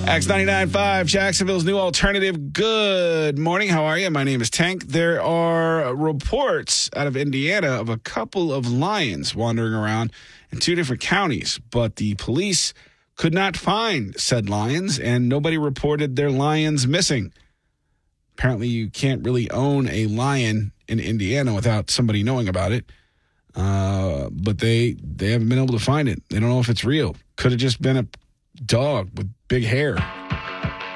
X99.5, Jacksonville's new alternative. Good morning. How are you? My name is Tank. There are reports out of Indiana of a couple of lions wandering around in two different counties, but the police could not find said lions, and nobody reported their lions missing. Apparently, you can't really own a lion in Indiana without somebody knowing about it, but they haven't been able to find it. They don't know if it's real. Could have just been a dog with big hair.